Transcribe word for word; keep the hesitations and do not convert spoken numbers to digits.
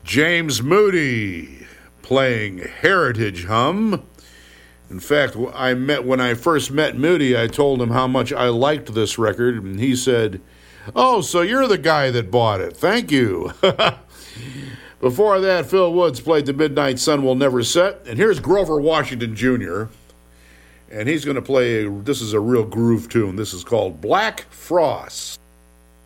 James Moody playing Heritage Hum. In fact, I met when I first met Moody, I told him how much I liked this record, and he said, "Oh, so you're the guy that bought it. Thank you." Before that, Phil Woods played The Midnight Sun Will Never Set, and here's Grover Washington Junior, and he's going to play, this is a real groove tune. This is called Black Frost.